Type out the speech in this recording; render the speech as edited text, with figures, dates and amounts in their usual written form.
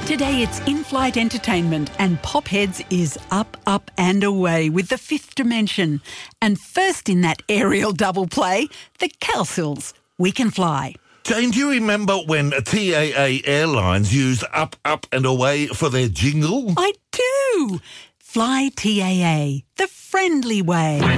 Today it's in-flight entertainment and Popheads is up, up and away with the fifth dimension. And first in that aerial double play, the Calcils. We can fly. Jane, do you remember when TAA Airlines used up, up and away for their jingle? I do. Fly TAA, the friendly way.